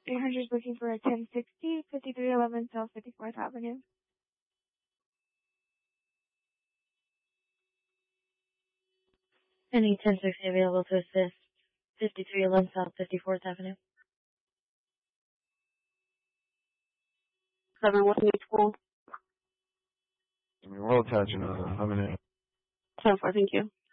800 looking for a 1060, 5311 South 54th Avenue. Any 1060 available to assist. 5311 South 54th Avenue. 7184. We'll attach another. 10-4, thank you.